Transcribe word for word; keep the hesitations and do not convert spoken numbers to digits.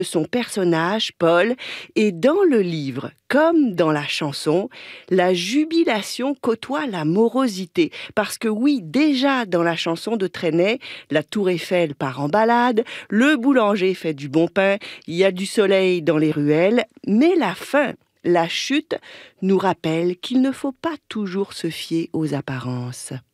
son personnage, Paul, et dans le livre, comme dans la chanson, la jubilation côtoie la morosité. Parce que oui, déjà dans la chanson de Trenet, la tour Eiffel part en balade, le boulanger fait du bon pain, il y a du soleil dans les ruelles, mais la fin, la chute, nous rappelle qu'il ne faut pas toujours se fier aux apparences.